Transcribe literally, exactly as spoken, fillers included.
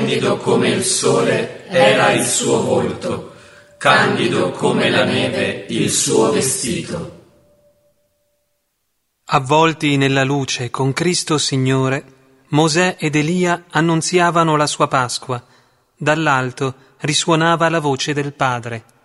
splendido come il sole era il suo volto, candido come la neve il suo vestito. Avvolti nella luce con Cristo Signore, Mosè ed Elia annunziavano la sua Pasqua. Dall'alto risuonava la voce del Padre.